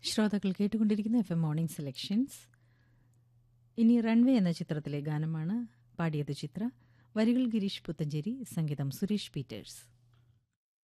ശ്രോതാക്കൾ കേട്ടുകൊണ്ടിരിക്കുന്ന FM morning selections. ഇനി റൺവേ എന്ന ചിത്രത്തിലെ ഗാനമാണ് പാടിയത് ചിത്ര. വരികൾ ഗിരീഷ് പുത്തഞ്ചേരി, സംഗീതം സുരേഷ് പീറ്റേഴ്സ്.